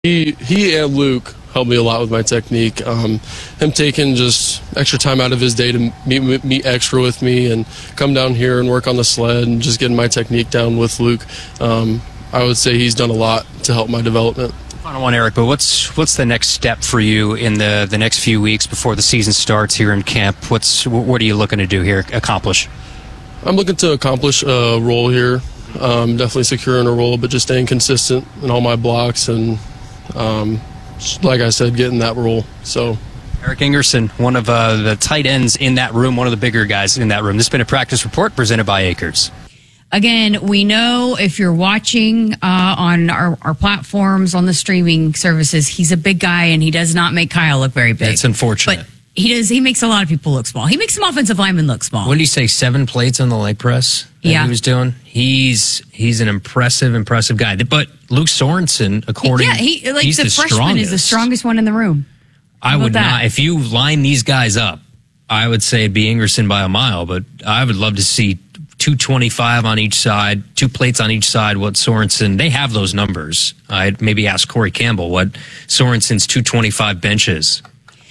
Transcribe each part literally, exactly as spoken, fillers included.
He, he and Luke helped me a lot with my technique. Um, him taking just extra time out of his day to meet, meet extra with me and come down here and work on the sled and just getting my technique down with Luke. Um, I would say he's done a lot to help my development. Final one, Eric, but what's what's the next step for you in the, the next few weeks before the season starts here in camp? What's What are you looking to do here, accomplish? I'm looking to accomplish a role here. Um, definitely securing a role, but just staying consistent in all my blocks and Um, like I said, getting that role. So, Eric Ingerson, one of uh, the tight ends in that room, one of the bigger guys in that room. This has been a practice report presented by Acres. Again, we know if you're watching uh, on our, our platforms, on the streaming services, he's a big guy and he does not make Kyle look very big. That's unfortunate. But he does. He makes a lot of people look small. He makes some offensive linemen look small. What did he say? Seven plates on the leg press that yeah. he was doing? He's he's an impressive, impressive guy. But Luke Sorensen, according yeah, he like he's the, the freshman strongest. is the strongest one in the room. I would that? not. If you line these guys up, I would say it'd be Ingerson by a mile. But I would love to see two twenty-five on each side, two plates on each side. What Sorensen, they have those numbers. I'd maybe ask Corey Campbell what Sorensen's two twenty-five bench is.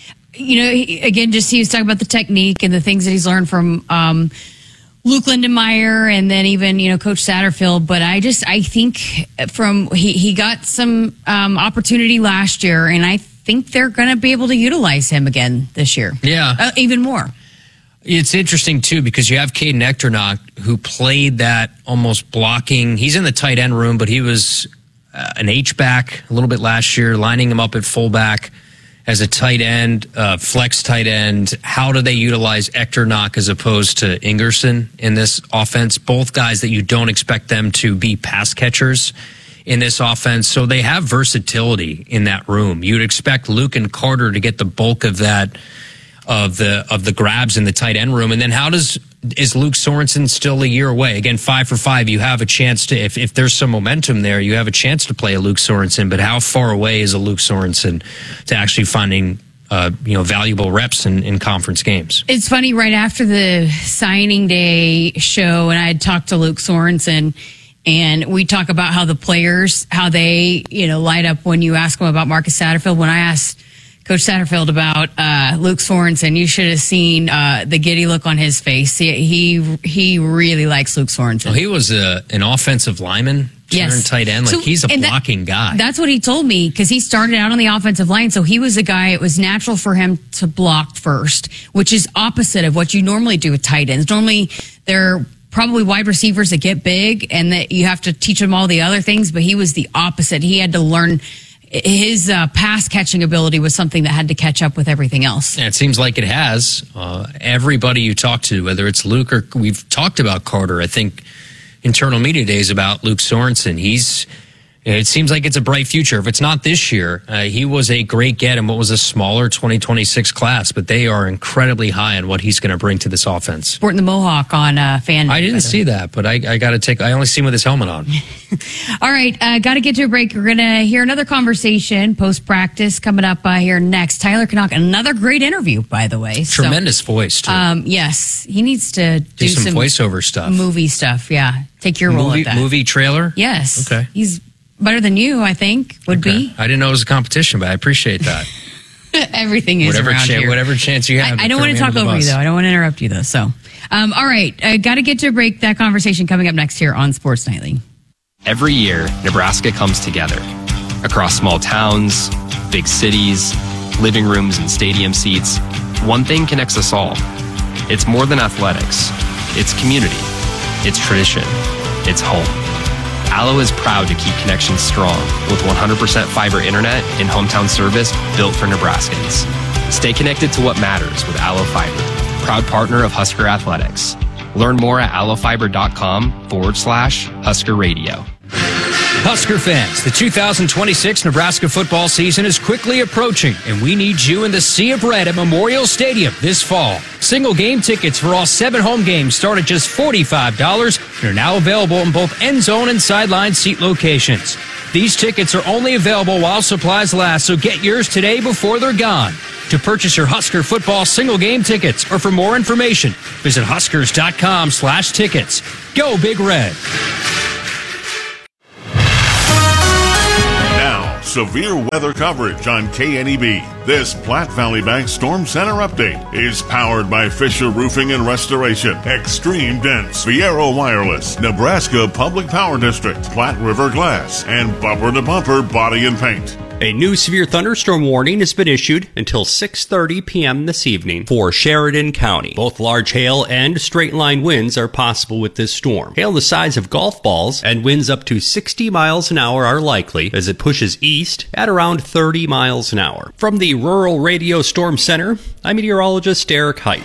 You know, he, again, just he was talking about the technique and the things that he's learned from um, Luke Lindenmeyer and then even, you know, Coach Satterfield. But I just, I think from, he, he got some um, opportunity last year, and I think they're going to be able to utilize him again this year. Yeah. Uh, even more. It's interesting, too, because you have Caden Echternock, who played that almost blocking. He's in the tight end room, but he was uh, an H-back a little bit last year, lining him up at fullback as a tight end, uh, flex tight end. How do they utilize Echternock as opposed to Ingerson in this offense? Both guys that you don't expect them to be pass catchers in this offense. So they have versatility in that room. You'd expect Luke and Carter to get the bulk of that, of the of the grabs in the tight end room. And then how does is Luke Sorensen still a year away? Again, five for five, you have a chance to, if, if there's some momentum there, you have a chance to play a Luke Sorensen. But how far away is a Luke Sorensen to actually finding uh, you know, valuable reps in, in conference games? It's funny, right after the signing day show, and I had talked to Luke Sorensen, and we talk about how the players, how they, you know, light up when you ask them about Marcus Satterfield. When I asked Coach Satterfield about uh, Luke Sorensen, you should have seen uh, the giddy look on his face. He he, he really likes Luke Sorensen. Well, he was a, an offensive lineman, turned yes. tight end. Like, so, he's a blocking that, guy. That's what he told me, because he started out on the offensive line, so he was a guy, it was natural for him to block first, which is opposite of what you normally do with tight ends. Normally, they're probably wide receivers that get big, and that you have to teach them all the other things, but he was the opposite. He had to learn. His uh, pass catching ability was something that had to catch up with everything else. Yeah, it seems like it has. Uh, everybody you talk to, whether it's Luke or we've talked about Carter, I think internal media days about Luke Sorensen. He's, it seems like it's a bright future. If it's not this year, uh, he was a great get in what was a smaller twenty twenty-six class, but they are incredibly high on what he's going to bring to this offense. Sporting the Mohawk on uh, fan. I didn't see that, but I, I got to take, I only see him with his helmet on. All right, uh, got to get to a break. We're going to hear another conversation post-practice coming up uh, here next. Tyler Knock, another great interview, by the way. Tremendous so, voice, too. Um, yes, he needs to do, do some, some voiceover stuff. Movie stuff, yeah. Take your role movie, at that. Movie trailer? Yes. Okay. He's better than you, I think, would okay. be. I didn't know it was a competition, but I appreciate that. Everything is whatever around cha- here. Whatever chance you have. I, I don't want to talk over you, though. I don't want to interrupt you, though. So, um, all right. I got to get to a break. That conversation coming up next here on Sports Nightly. Every year, Nebraska comes together. Across small towns, big cities, living rooms and stadium seats, one thing connects us all. It's more than athletics. It's community. It's tradition. It's home. Allo is proud to keep connections strong with one hundred percent fiber internet and hometown service built for Nebraskans. Stay connected to what matters with Allo Fiber, proud partner of Husker Athletics. Learn more at allofiber.com forward slash Husker Radio. Husker fans, the two thousand twenty-six Nebraska football season is quickly approaching, and we need you in the Sea of Red at Memorial Stadium this fall. Single game tickets for all seven home games start at just forty-five dollars and are now available in both end zone and sideline seat locations. These tickets are only available while supplies last, so get yours today before they're gone. To purchase your Husker football single game tickets or for more information, visit huskers.com slash tickets. Go Big Red. severe weather coverage on K N E B. This Platte Valley Bank Storm Center update is powered by Fisher Roofing and Restoration, Extreme Dense, Viero Wireless, Nebraska Public Power District, Platte River Glass, and Bumper to Bumper Body and Paint. A new severe thunderstorm warning has been issued until six thirty p.m. this evening for Sheridan County. Both large hail and straight-line winds are possible with this storm. Hail the size of golf balls and winds up to sixty miles an hour are likely as it pushes east at around thirty miles an hour. From the Rural Radio Storm Center, I'm meteorologist Eric Height.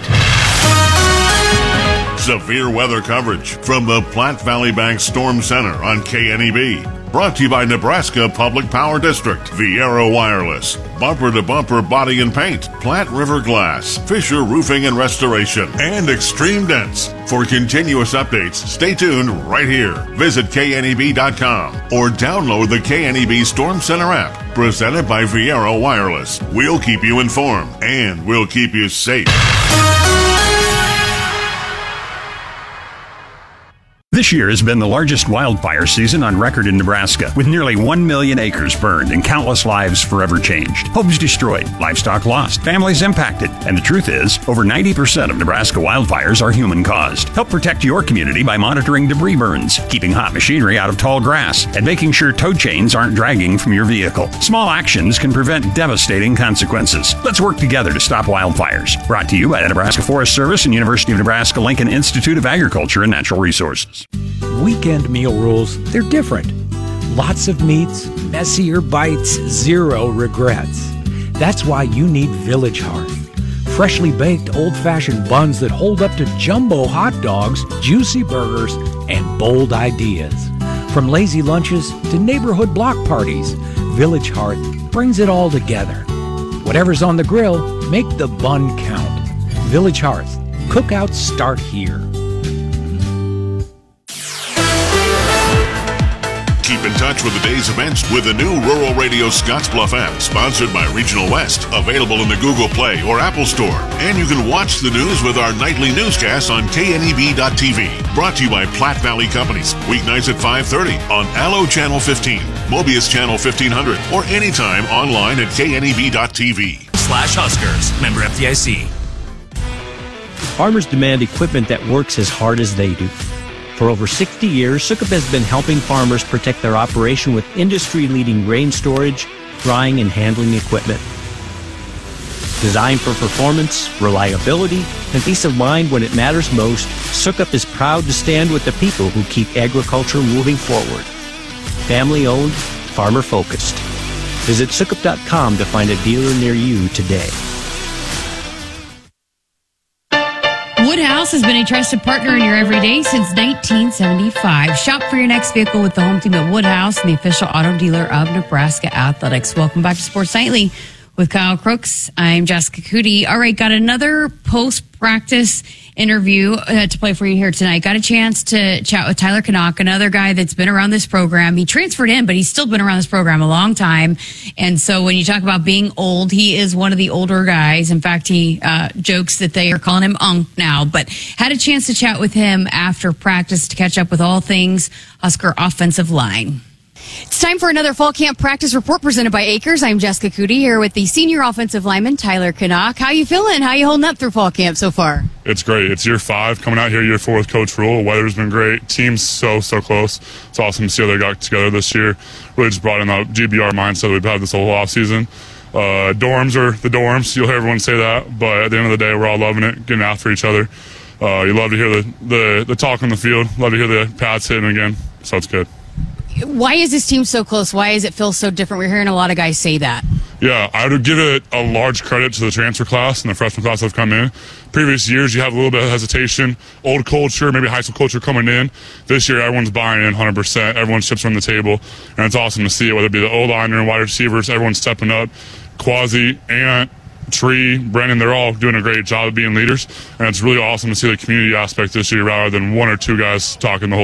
Severe weather coverage from the Platte Valley Bank Storm Center on K N E B. Brought to you by Nebraska Public Power District, Viero Wireless, Bumper to Bumper Body and Paint, Platte River Glass, Fisher Roofing and Restoration, and Extreme Dense. For continuous updates, stay tuned right here. Visit K N E B dot com or download the K N E B Storm Center app, presented by Viero Wireless. We'll keep you informed and we'll keep you safe. This year has been the largest wildfire season on record in Nebraska, with nearly one million acres burned and countless lives forever changed. Homes destroyed, livestock lost, families impacted. And the truth is, over ninety percent of Nebraska wildfires are human-caused. Help protect your community by monitoring debris burns, keeping hot machinery out of tall grass, and making sure tow chains aren't dragging from your vehicle. Small actions can prevent devastating consequences. Let's work together to stop wildfires. Brought to you by the Nebraska Forest Service and University of Nebraska-Lincoln Institute of Agriculture and Natural Resources. Weekend meal rules, they're different. Lots of meats, messier bites, zero regrets. That's why you need Village Hearth. Freshly baked old-fashioned buns that hold up to jumbo hot dogs, juicy burgers, and bold ideas. From lazy lunches to neighborhood block parties, Village Hearth brings it all together. Whatever's on the grill, make the bun count. Village Hearth. Cookouts start here. Keep in touch with the day's events with the new Rural Radio Scottsbluff app, sponsored by Regional West, available in the Google Play or Apple Store. And you can watch the news with our nightly newscast on K N E B dot T V. Brought to you by Platte Valley Companies, weeknights at five thirty on Allo Channel fifteen, Mobius Channel fifteen hundred, or anytime online at K N E B dot T V. Slash Huskers, member F D I C. Farmers demand equipment that works as hard as they do. For over sixty years, Sukup has been helping farmers protect their operation with industry-leading grain storage, drying, and handling equipment. Designed for performance, reliability, and peace of mind when it matters most, Sukup is proud to stand with the people who keep agriculture moving forward. Family-owned, farmer-focused. Visit Sukup dot com to find a dealer near you today. Woodhouse has been a trusted partner in your everyday since nineteen seventy-five. Shop for your next vehicle with the home team at Woodhouse, the official auto dealer of Nebraska Athletics. Welcome back to Sports Nightly with Kyle Crooks. I'm Jessica Cootie. All right, got another post-practice interview uh, to play for you here tonight. Got a chance to chat with Tyler Knock, another guy that's been around this program. He transferred in, but he's still been around this program a long time. And so when you talk about being old, he is one of the older guys. In fact, he uh, jokes that they are calling him Unk now. But had a chance to chat with him after practice to catch up with all things Husker offensive line. It's time for another fall camp practice report presented by Acres. I'm Jessica Cootie here with the senior offensive lineman, Tyler Knock. How you feeling? How you holding up through fall camp so far? It's great. It's year five. Coming out here year four with Coach Rule. Weather's been great. Team's so, so close. It's awesome to see how they got together this year. Really just brought in the G B R mindset that we've had this whole offseason. Uh, dorms are the dorms. You'll hear everyone say that. But at the end of the day, we're all loving it, getting after each other. Uh, you love to hear the, the, the talk on the field. Love to hear the pads hitting again. So it's good. Why is this team so close? Why does it feel so different? We're hearing a lot of guys say that. Yeah, I would give it a large credit to the transfer class and the freshman class that have come in. Previous years, you have a little bit of hesitation, old culture, maybe high school culture coming in. This year, everyone's buying in one hundred percent. Everyone's chips from the table, and it's awesome to see it, whether it be the O-liner and wide receivers, everyone's stepping up. Quasi, Ant, Tree, Brennan, they're all doing a great job of being leaders, and it's really awesome to see the community aspect this year rather than one or two guys talking the whole time.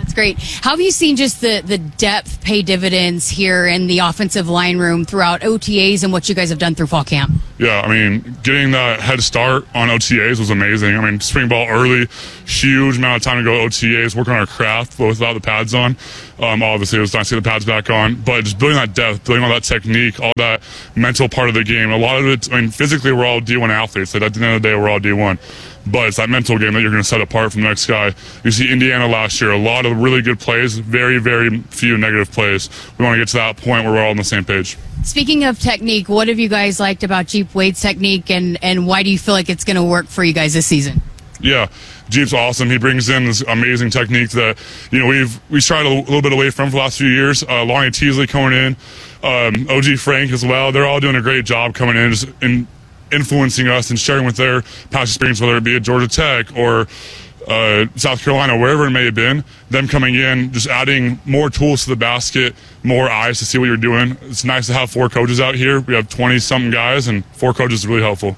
That's great. How have you seen just the, the depth pay dividends here in the offensive line room throughout O T As and what you guys have done through fall camp? Yeah, I mean, getting that head start on O T As was amazing. I mean, spring ball early, huge amount of time to go to O T As, work on our craft, but without the pads on. Um, obviously, it was nice to get the pads back on. But just building that depth, building all that technique, all that mental part of the game. A lot of it, I mean, physically, we're all D one athletes. Like, at the end of the day, we're all D one. But it's that mental game that you're going to set apart from the next guy. You see Indiana last year, a lot of really good plays, very, very few negative plays. We want to get to that point where we're all on the same page. Speaking of technique, what have you guys liked about Jeep Wade's technique, and, and why do you feel like it's going to work for you guys this season? Yeah, Jeep's awesome. He brings in this amazing technique that, you know, we've we tried a little bit away from for the last few years. Uh, Lonnie Teasley coming in, um, O G Frank as well. They're all doing a great job coming in, just in influencing us and sharing with their past experience, whether it be at Georgia Tech or uh, South Carolina, wherever it may have been. Them coming in, just adding more tools to the basket, more eyes to see what you're doing. It's nice to have four coaches out here. We have twenty-something guys, and four coaches is really helpful.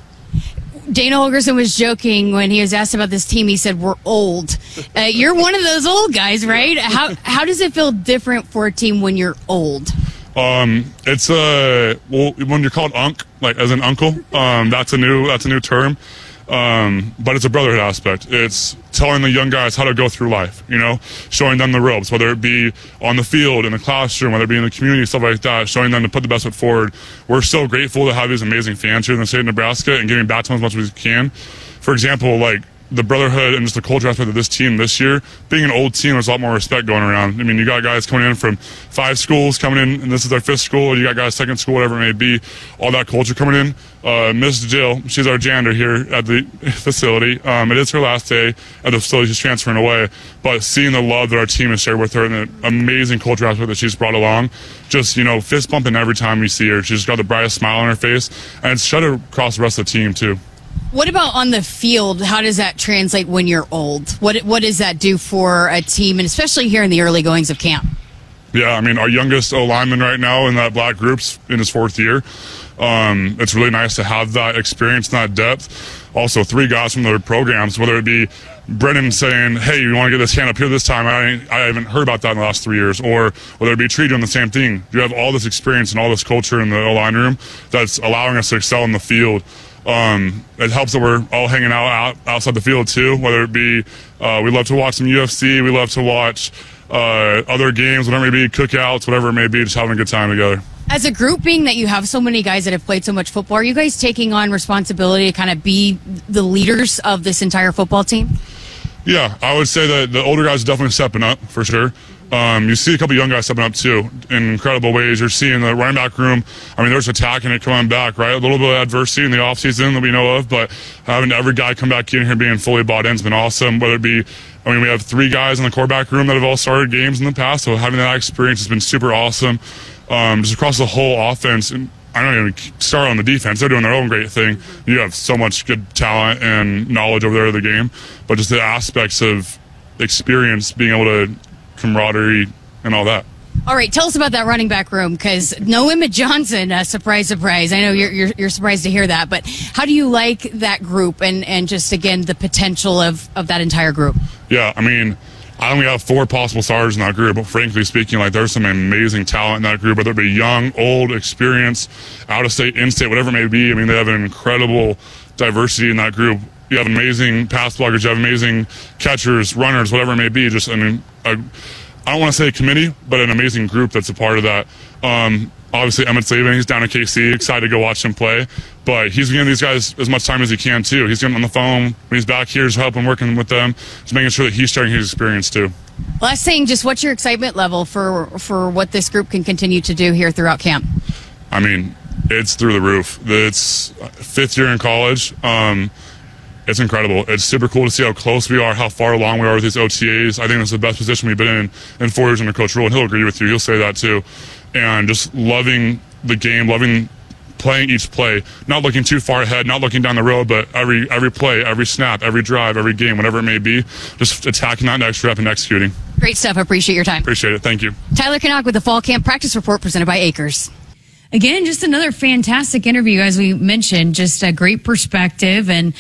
Dana Holgorsen was joking when he was asked about this team. He said, we're old. Uh, you're one of those old guys, right? How how does it feel different for a team when you're old? Um, it's uh, well, when you're called Unc, like as an uncle, um, that's a new that's a new term. Um, but it's a brotherhood aspect. It's telling the young guys how to go through life, you know, showing them the ropes, whether it be on the field, in the classroom, whether it be in the community, stuff like that, showing them to put the best foot forward. We're so grateful to have these amazing fans here in the state of Nebraska and giving back to them as much as we can. For example, like the brotherhood and just the culture aspect of this team this year, being an old team, there's a lot more respect going around. I mean, you got guys coming in from five schools coming in, and this is their fifth school, and you got guys second school, whatever it may be, all that culture coming in. Uh, Miss Jill, she's our janitor here at the facility. Um, it is her last day at the facility. She's transferring away, but seeing the love that our team has shared with her and the amazing culture aspect that she's brought along, just, you know, fist bumping every time we see her. She's got the brightest smile on her face, and it's shed across the rest of the team, too. What about on the field? How does that translate when you're old? What what does that do for a team, and especially here in the early goings of camp? Yeah, I mean, our youngest O-lineman right now in that black group's in his fourth year. Um, it's really nice to have that experience and that depth. Also, three guys from their programs, whether it be Brennan saying, hey, you want to get this hand up here this time? I, I haven't heard about that in the last three years. Or whether it be Tree doing the same thing. You have all this experience and all this culture in the O-line room that's allowing us to excel in the field. Um, it helps that we're all hanging out, out outside the field too, whether it be, uh, we love to watch some U F C, we love to watch, uh, other games, whatever it may be, cookouts, whatever it may be, just having a good time together. As a group, being that you have so many guys that have played so much football, are you guys taking on responsibility to kind of be the leaders of this entire football team? Yeah, I would say that the older guys are definitely stepping up, for sure. Um, you see a couple young guys stepping up, too, in incredible ways. You're seeing the running back room. I mean, there's attacking it coming back, right? A little bit of adversity in the offseason that we know of, but having every guy come back in here being fully bought in has been awesome, whether it be, I mean, we have three guys in the quarterback room that have all started games in the past, so having that experience has been super awesome. Um, just across the whole offense, and I don't even start on the defense. They're doing their own great thing. You have so much good talent and knowledge over there of the game, but just the aspects of experience, being able to camaraderie and all that. All right, tell us about that running back room, because no Emmett Johnson, uh, surprise, surprise. I know you're, you're you're surprised to hear that, but how do you like that group and, and just, again, the potential of, of that entire group? Yeah, I mean, I only have four possible starters in that group, but frankly speaking, like, there's some amazing talent in that group, whether it be young, old, experienced, out-of-state, in-state, whatever it may be. I mean, they have an incredible diversity in that group. You have amazing pass blockers, you have amazing catchers, runners, whatever it may be. Just, I mean, a, I don't want to say a committee, but an amazing group that's a part of that. Um, obviously, Emmett's leaving. He's down in K C. Excited to go watch him play. But he's giving these guys as much time as he can, too. He's getting on the phone. When he's back here, just helping, working with them, just making sure that he's sharing his experience, too. Last thing, just what's your excitement level for, for what this group can continue to do here throughout camp? I mean, it's through the roof. It's fifth year in college. Um, It's incredible. It's super cool to see how close we are, how far along we are with these O T As. I think it's the best position we've been in in four years under Coach Rule, and he'll agree with you. He'll say that too. And just loving the game, loving playing each play, not looking too far ahead, not looking down the road, but every every play, every snap, every drive, every game, whatever it may be, just attacking that next rep and executing. Great stuff. I appreciate your time. Appreciate it. Thank you. Tyler Knock with the Fall Camp Practice Report presented by Acres. Again, just another fantastic interview, as we mentioned, just a great perspective, and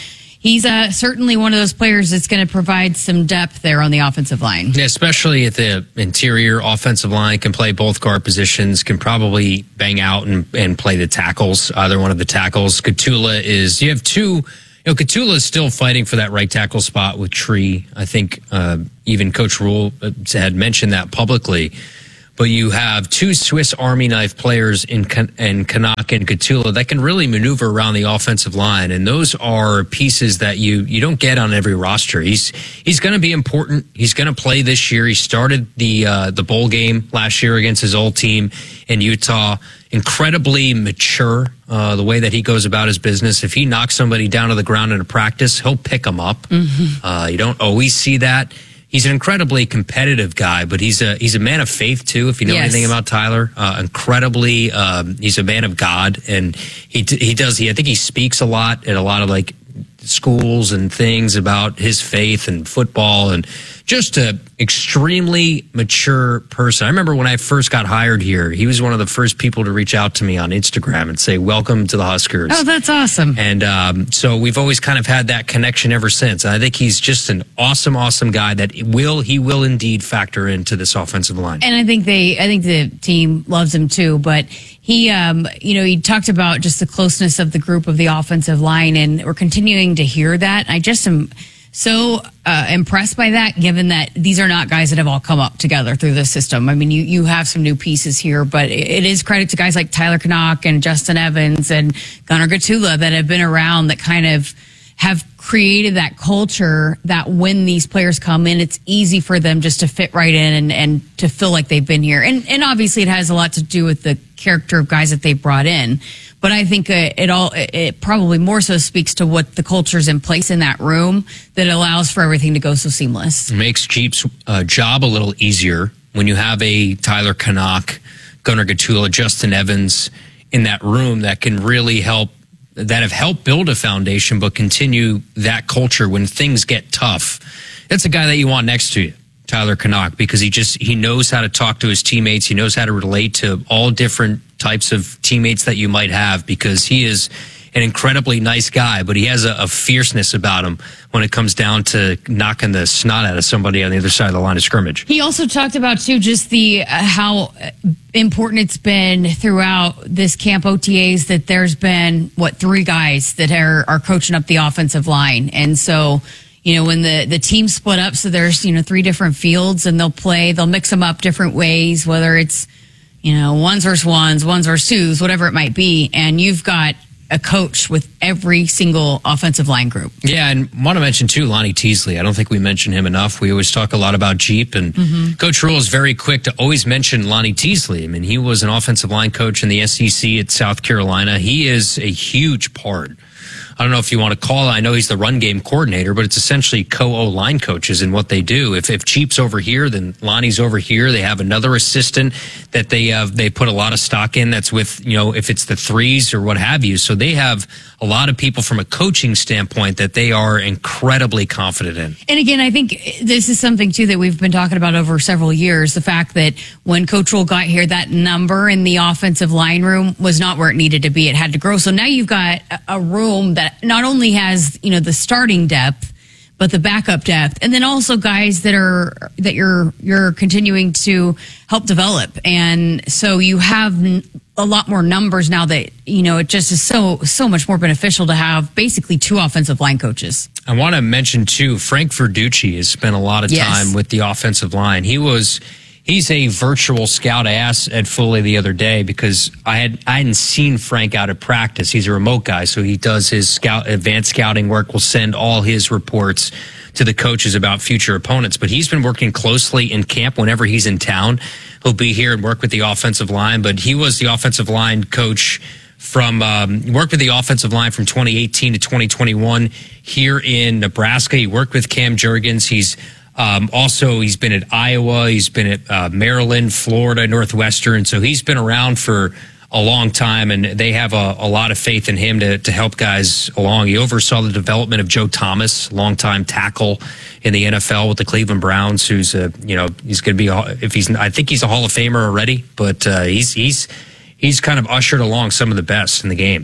he's uh, certainly one of those players that's going to provide some depth there on the offensive line. Yeah, especially at the interior offensive line, can play both guard positions, can probably bang out and, and play the tackles, either one of the tackles. Katula is, you have two, you know, Katula is still fighting for that right tackle spot with Tree. I think uh, even Coach Rule had mentioned that publicly. But you have two Swiss Army knife players in in Canuck and Katula that can really maneuver around the offensive line, and those are pieces that you you don't get on every roster. He's he's going to be important. He's going to play this year. He started the uh, the bowl game last year against his old team in Utah. Incredibly mature, uh, the way that he goes about his business. If he knocks somebody down to the ground in a practice, he'll pick them up. Mm-hmm. Uh, you don't always see that. He's an incredibly competitive guy, but he's a he's a man of faith too. If you know yes. anything about Tyler, uh, incredibly, um, he's a man of God, and he he does. He I think he speaks a lot at a lot of like schools and things about his faith and football, and just a extremely mature person. I remember when I first got hired here, he was one of the first people to reach out to me on Instagram and say, welcome to the Huskers. Oh, that's awesome. And um, so we've always kind of had that connection ever since. And I think he's just an awesome, awesome guy that will, he will indeed factor into this offensive line. And I think they, I think the team loves him too, but he, um, you know, he talked about just the closeness of the group of the offensive line, and we're continuing to hear that. I just am so uh, impressed by that, given that these are not guys that have all come up together through the system. I mean, you, you have some new pieces here, but it, it is credit to guys like Tyler Canuck and Justin Evans and Gunnar Gatula that have been around, that kind of have created that culture that when these players come in, it's easy for them just to fit right in and, and to feel like they've been here. And, and obviously it has a lot to do with the character of guys that they've brought in. But I think uh, it all, it probably more so speaks to what the culture's in place in that room that allows for everything to go so seamless. It makes Jeep's uh, job a little easier when you have a Tyler Canuck, Gunnar Gatula, Justin Evans in that room that can really help, that have helped build a foundation, but continue that culture when things get tough. That's a guy that you want next to you, Tyler Canuck, because he just, he knows how to talk to his teammates. He knows how to relate to all different types of teammates that you might have, because he is an incredibly nice guy, but he has a, a fierceness about him when it comes down to knocking the snot out of somebody on the other side of the line of scrimmage. He also talked about, too, just the uh, how important it's been throughout this camp O T As that there's been, what, three guys that are, are coaching up the offensive line. And so, you know, when the, the team split up, so there's, you know, three different fields, and they'll play, they'll mix them up different ways, whether it's, you know, ones versus ones, ones versus twos, whatever it might be. And you've got a coach with every single offensive line group. Yeah, and want to mention, too, Lonnie Teasley. I don't think we mention him enough. We always talk a lot about Jeep, and mm-hmm. Coach Rule is very quick to always mention Lonnie Teasley. I mean, he was an offensive line coach in the S E C at South Carolina. He is a huge part. I don't know if you want to call it, I know he's the run game coordinator, but it's essentially co-O line coaches in what they do. If if Jeep's over here, then Lonnie's over here. They have another assistant that they have, they put a lot of stock in that's with, you know, if it's the threes or what have you. So they have a lot of people from a coaching standpoint that they are incredibly confident in. And again, I think this is something, too, that we've been talking about over several years. The fact that when Coach Rule got here, that number in the offensive line room was not where it needed to be. It had to grow. So now you've got a room that not only has, you know, the starting depth, but the backup depth, and then also guys that are that you're you're continuing to help develop. And so you have a lot more numbers now that, you know, it just is so so much more beneficial to have basically two offensive line coaches. I want to mention, too, Frank Verducci has spent a lot of yes. time with the offensive line. He was He's a virtual scout. I asked Ed Foley the other day because I had I hadn't seen Frank out at practice. He's a remote guy, so he does his scout advanced scouting work. Will send all his reports to the coaches about future opponents. But he's been working closely in camp whenever he's in town. He'll be here and work with the offensive line. But he was the offensive line coach from um, worked with the offensive line from twenty eighteen to twenty twenty-one here in Nebraska. He worked with Cam Jurgens. He's Um, also, he's been at Iowa, he's been at uh, Maryland, Florida, Northwestern. So he's been around for a long time, and they have a, a lot of faith in him to, to help guys along. He oversaw the development of Joe Thomas, longtime tackle in the N F L with the Cleveland Browns, who's a, you know, he's going to be, if he's, I think he's a Hall of Famer already, but uh, he's, he's, he's kind of ushered along some of the best in the game.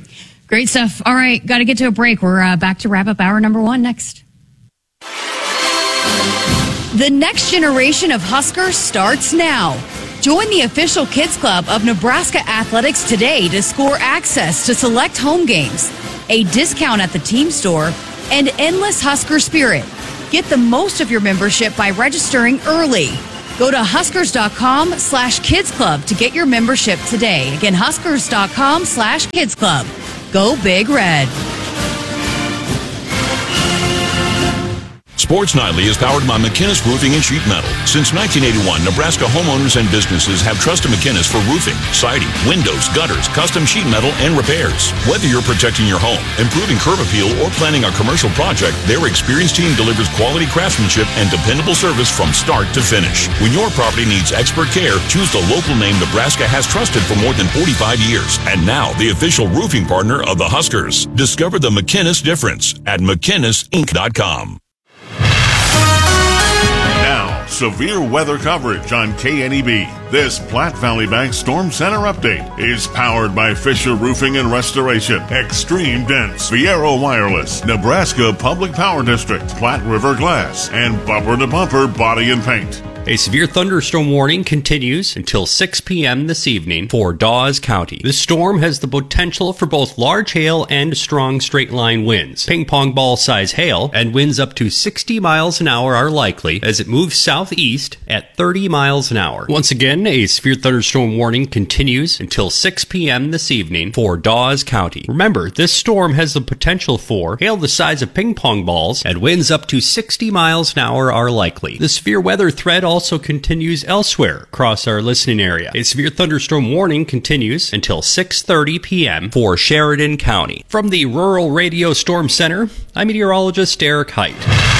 Great stuff. All right, got to get to a break. We're uh, back to wrap up hour number one next. The next generation of Huskers starts now. Join the official Kids Club of Nebraska Athletics today to score access to select home games, a discount at the team store, and endless Husker spirit. Get the most of your membership by registering early. Go to huskers.com slash kids club to get your membership today. Again, huskers.com slash kids club. Go Big Red. Sports Nightly is powered by McInnes Roofing and Sheet Metal. Since nineteen eighty-one, Nebraska homeowners and businesses have trusted McInnes for roofing, siding, windows, gutters, custom sheet metal, and repairs. Whether you're protecting your home, improving curb appeal, or planning a commercial project, their experienced team delivers quality craftsmanship and dependable service from start to finish. When your property needs expert care, choose the local name Nebraska has trusted for more than forty-five years. And now, the official roofing partner of the Huskers. Discover the McInnes difference at McInnes Inc dot com. Now, severe weather coverage on K N E B. This Platte Valley Bank Storm Center update is powered by Fisher Roofing and Restoration, Extreme Dense, Viero Wireless, Nebraska Public Power District, Platte River Glass, and Bumper to Bumper Body and Paint. A severe thunderstorm warning continues until six p.m. this evening for Dawes County. This storm has the potential for both large hail and strong straight-line winds. Ping-pong ball-size hail and winds up to sixty miles an hour are likely as it moves southeast at thirty miles an hour. Once again, a severe thunderstorm warning continues until six p.m. this evening for Dawes County. Remember, this storm has the potential for hail the size of ping-pong balls and winds up to sixty miles an hour are likely. The severe weather threat also continues elsewhere across our listening area. A severe thunderstorm warning continues until six thirty p.m. for Sheridan County. From the Rural Radio Storm Center, I'm meteorologist Eric Height.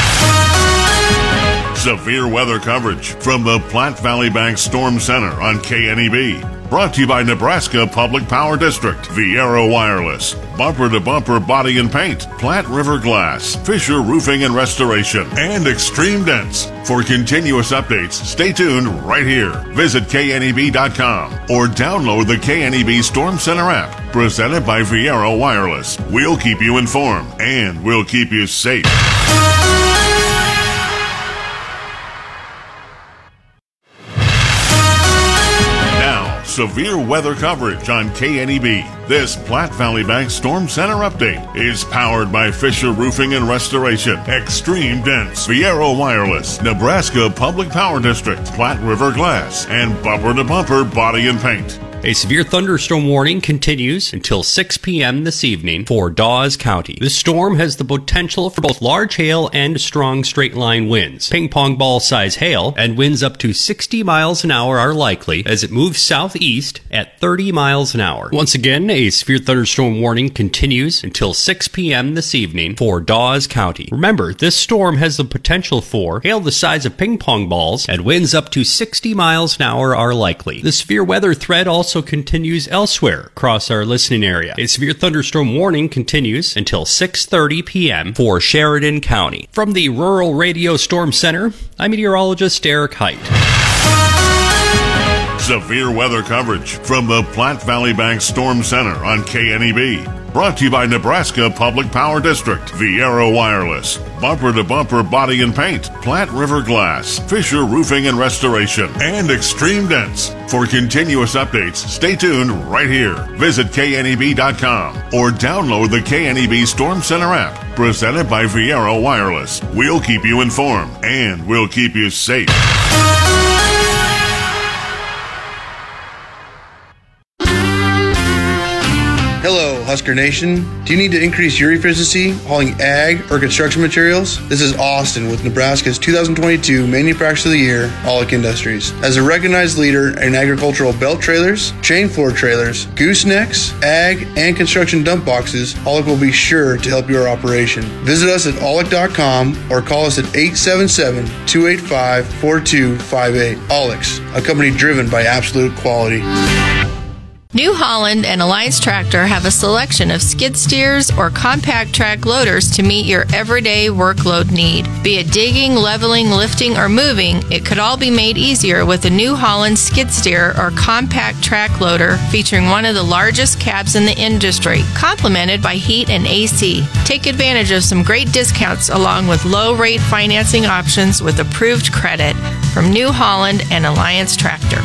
Severe weather coverage from the Platte Valley Bank Storm Center on K N E B. Brought to you by Nebraska Public Power District, Viero Wireless, Bumper to Bumper Body and Paint, Platte River Glass, Fisher Roofing and Restoration, and Extreme Dense. For continuous updates, stay tuned right here. Visit K N E B dot com or download the K N E B Storm Center app, presented by Viero Wireless. We'll keep you informed and we'll keep you safe. Severe weather coverage on K N E B. This Platte Valley Bank Storm Center update is powered by Fisher Roofing and Restoration, Extreme Dense, Viero Wireless, Nebraska Public Power District, Platte River Glass, and Bumper to Bumper Body and Paint. A severe thunderstorm warning continues until six p.m. this evening for Dawes County. This storm has the potential for both large hail and strong straight-line winds. Ping-pong ball-size hail and winds up to sixty miles an hour are likely as it moves southeast at thirty miles an hour. Once again, a severe thunderstorm warning continues until six p.m. this evening for Dawes County. Remember, this storm has the potential for hail the size of ping-pong balls and winds up to sixty miles an hour are likely. The severe weather threat also Also continues elsewhere across our listening area. A severe thunderstorm warning continues until six thirty p.m. for Sheridan County. From the Rural Radio Storm Center, I'm meteorologist Eric Height. Severe weather coverage from the Platte Valley Bank Storm Center on K N E B. Brought to you by Nebraska Public Power District, Viero Wireless, Bumper to Bumper Body and Paint, Platte River Glass, Fisher Roofing and Restoration, and Extreme Dense. For continuous updates, stay tuned right here. Visit K N E B dot com or download the K N E B Storm Center app, presented by Viero Wireless. We'll keep you informed and we'll keep you safe. Hello, Husker Nation. Do you need to increase your efficiency hauling ag or construction materials? This is Austin with Nebraska's two thousand twenty-two Manufacturer of the Year, Aulick Industries. As a recognized leader in agricultural belt trailers, chain floor trailers, goosenecks, ag, and construction dump boxes, Aulick will be sure to help your operation. Visit us at aulick dot com or call us at eight seven seven, two eight five, four two five eight. Aulick's, a company driven by absolute quality. New Holland and Alliance Tractor have a selection of skid steers or compact track loaders to meet your everyday workload need. Be it digging, leveling, lifting, or moving, it could all be made easier with a New Holland skid steer or compact track loader featuring one of the largest cabs in the industry, complemented by heat and A C. Take advantage of some great discounts along with low-rate financing options with approved credit from New Holland and Alliance Tractor.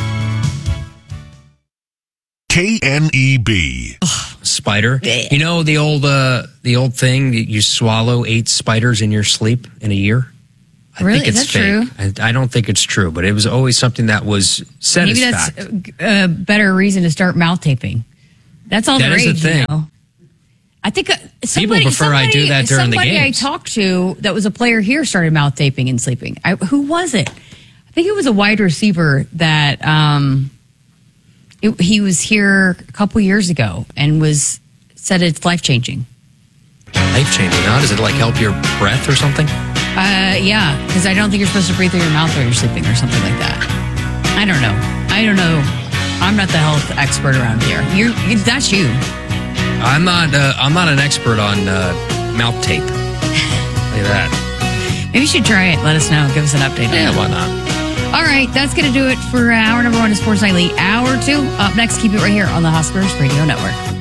K N E B. Ugh, spider. You know the old uh, the old thing that you swallow eight spiders in your sleep in a year? I really? think it's Is that fake. true? I, I don't think it's true, but it was always something that was said Maybe as that's fact. a better reason to start mouth taping. That's all That the is rage, the thing. you know? I think uh, somebody, prefer somebody, I do that during the somebody games. I talked to that was a player here started mouth taping and sleeping. I, who was it? I think it was a wide receiver that um, it, he was here a couple years ago and was said it's life changing. Life changing, huh? Does it like help your breath or something? Uh, yeah, because I don't think you're supposed to breathe through your mouth while you're sleeping or something like that. I don't know. I don't know. I'm not the health expert around here. You're that's you. I'm not. Uh, I'm not an expert on uh, mouth tape. Look at that. Maybe you should try it. Let us know. Give us an update. Yeah, why not? All right, that's going to do it for hour number one of Sports Nightly. Hour two, up next, keep it right here on the Huskers Radio Network.